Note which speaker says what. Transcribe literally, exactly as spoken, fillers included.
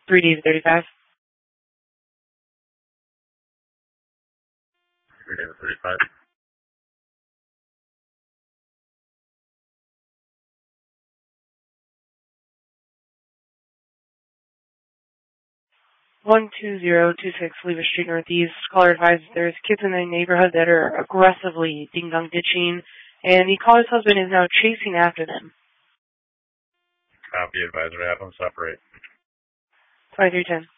Speaker 1: three D thirty-five.
Speaker 2: three D thirty-five.
Speaker 1: one two zero two six Lever Street Northeast. Caller advises there's kids in the neighborhood that are aggressively ding-dong ditching, and the caller's husband is now chasing after them.
Speaker 2: Copy, advisor, have them separate.
Speaker 1: twenty-three ten.